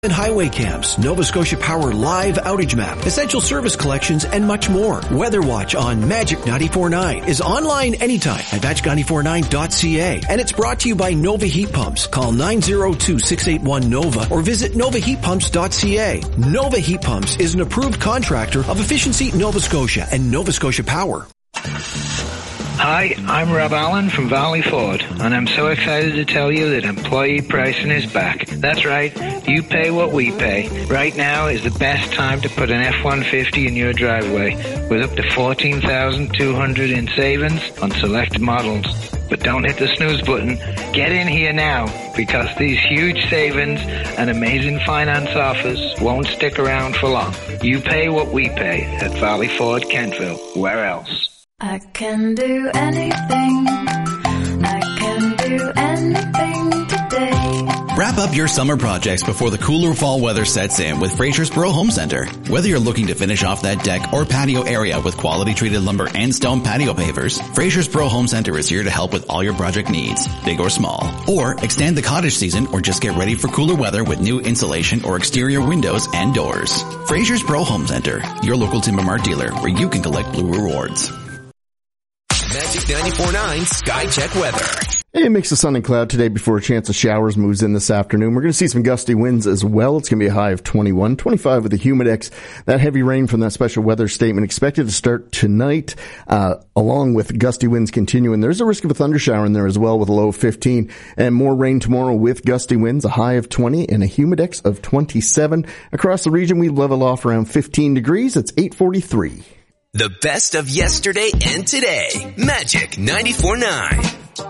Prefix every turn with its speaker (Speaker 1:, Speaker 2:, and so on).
Speaker 1: and highway cams, Nova Scotia Power live outage map, essential service collections, and much more. Weather Watch on Magic 94.9 is online anytime at magic949.ca, and it's brought to you by Nova Heat Pumps. Call 902-681-NOVA or visit novaheatpumps.ca. Nova Heat Pumps is an approved contractor of Efficiency Nova Scotia and Nova Scotia Power.
Speaker 2: Hi, I'm Rob Allen from Valley Ford, and I'm so excited to tell you that employee pricing is back. That's right, you pay what we pay. Right now is the best time to put an F-150 in your driveway, with up to $14,200 in savings on selected models. But don't hit the snooze button. Get in here now, because these huge savings and amazing finance offers won't stick around for long. You pay what we pay at Valley Ford Kentville. Where else?
Speaker 3: I can do anything. I can do anything today.
Speaker 4: Wrap up your summer projects before the cooler fall weather sets in with Frasersboro Home Center. Whether you're looking to finish off that deck or patio area with quality treated lumber and stone patio pavers, Frasersboro Home Center is here to help with all your project needs, big or small. Or extend the cottage season or just get ready for cooler weather with new insulation or exterior windows and doors. Frasersboro Home Center, your local Timber Mart dealer where you can collect blue rewards.
Speaker 5: Magic 94.9 Sky Check Weather.
Speaker 6: A mix of sun and cloud today before a chance of showers moves in this afternoon. We're going to see some gusty winds as well. It's going to be a high of 21, 25 with the humidex. That heavy rain from that special weather statement expected to start tonight, along with gusty winds continuing. There's a risk of a thundershower in there as well with a low of 15, and more rain tomorrow with gusty winds, a high of 20 and a humidex of 27. Across the region, we level off around 15 degrees. It's 8:43.
Speaker 5: The best of yesterday and today. Magic 94.9.